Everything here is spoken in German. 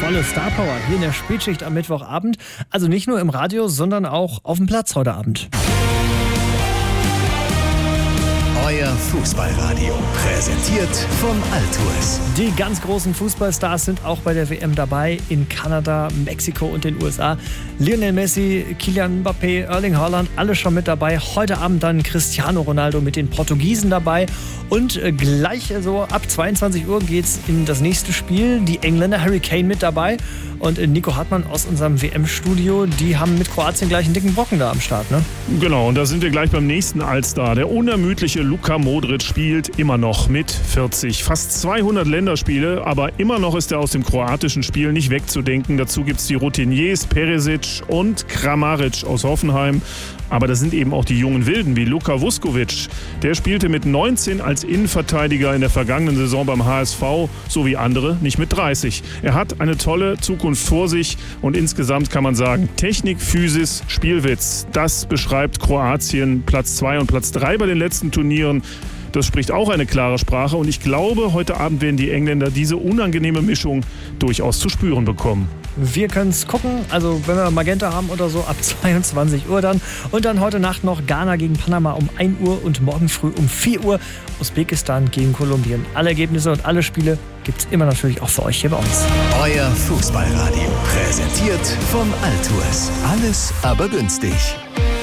volle Starpower hier in der Spätschicht am Mittwochabend. Also nicht nur im Radio, sondern auch auf dem Platz heute Abend. Euer Fußballradio, präsentiert von Altours. Die ganz großen Fußballstars sind auch bei der WM dabei in Kanada, Mexiko und den USA. Lionel Messi, Kylian Mbappé, Erling Haaland, alle schon mit dabei. Heute Abend dann Cristiano Ronaldo mit den Portugiesen dabei. Und gleich so ab 22 Uhr geht's in das nächste Spiel. Die Engländer, Harry Kane mit dabei. Und Nico Hartmann aus unserem WM-Studio, die haben mit Kroatien gleich einen dicken Brocken da am Start, ne? Genau, und da sind wir gleich beim nächsten Allstar. Der unermüdliche Luka Modric spielt immer noch mit 40. Fast 200 Länderspiele, aber immer noch ist er aus dem kroatischen Spiel nicht wegzudenken. Dazu gibt es die Routiniers Perisic und Kramaric aus Hoffenheim. Aber das sind eben auch die jungen Wilden wie Luka Vuskovic. Der spielte mit 19 als Innenverteidiger in der vergangenen Saison beim HSV, so wie andere nicht mit 30. Er hat eine tolle Zukunft vor sich und insgesamt kann man sagen, Technik, Physis, Spielwitz. Das beschreibt Kroatien Platz 2 und Platz 3 bei den letzten Turnieren. Das spricht auch eine klare Sprache und ich glaube, heute Abend werden die Engländer diese unangenehme Mischung durchaus zu spüren bekommen. Wir können es gucken, also wenn wir Magenta haben oder so, ab 22 Uhr dann. Und dann heute Nacht noch Ghana gegen Panama um 1 Uhr und morgen früh um 4 Uhr Usbekistan gegen Kolumbien. Alle Ergebnisse und alle Spiele gibt es immer natürlich auch für euch hier bei uns. Euer Fußballradio, präsentiert von Altours. Alles aber günstig.